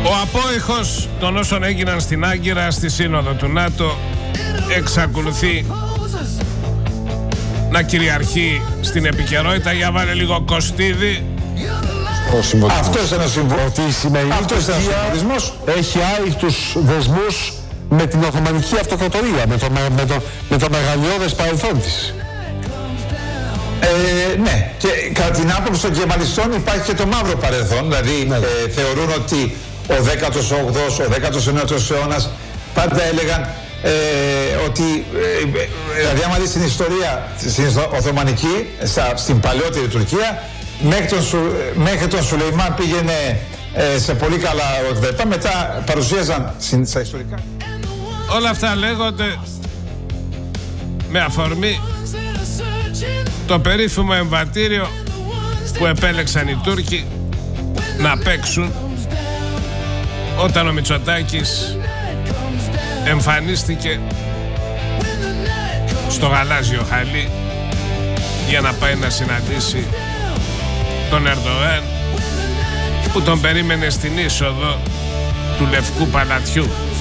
Ο απόϊχος των όσων έγιναν στην Άγκυρα στη σύνοδο του ΝΑΤΟ εξακολουθεί να κυριαρχεί στην επικαιρότητα. Για βάλε λίγο Κωστίδη. Αυτό είναι ένα συμβολισμό. Ότι η σημερινή Τουρκία έχει άριχτους δεσμούς με την Οθωμανική Αυτοκρατορία, με το μεγαλειώδες παρελθόν της. Ναι, και κατά την άποψη των κεμαλιστών υπάρχει και το μαύρο παρελθόν. Δηλαδή θεωρούν ότι ο 18ος, ο 19ος αιώνας πάντα έλεγαν ότι δηλαδή άμα δεις την ιστορία στην Οθωμανική, στην παλαιότερη Τουρκία, μέχρι τον Σουλεϊμάν πήγαινε σε πολύ καλά ορδετά, μετά παρουσίαζαν στα ιστορικά. Όλα αυτά λέγονται με αφορμή το περίφημο εμβατήριο που επέλεξαν οι Τούρκοι να παίξουν όταν ο Μητσοτάκης εμφανίστηκε στο γαλάζιο χαλί για να πάει να συναντήσει τον Ερντογάν που τον περίμενε στην είσοδο του Λευκού Παλατιού.